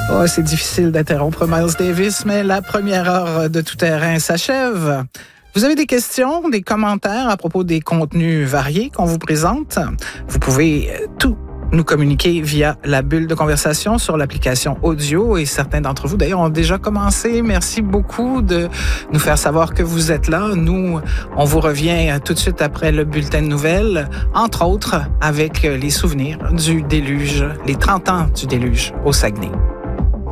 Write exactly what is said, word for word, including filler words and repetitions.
Oh, c'est difficile d'interrompre Miles Davis, mais la première heure de Tout Terrain s'achève. Vous avez des questions, des commentaires à propos des contenus variés qu'on vous présente? Vous pouvez tout nous communiquer via la bulle de conversation sur l'application audio et certains d'entre vous, d'ailleurs, ont déjà commencé. Merci beaucoup de nous faire savoir que vous êtes là. Nous, on vous revient tout de suite après le bulletin de nouvelles, entre autres avec les souvenirs du déluge, les trente ans du déluge au Saguenay.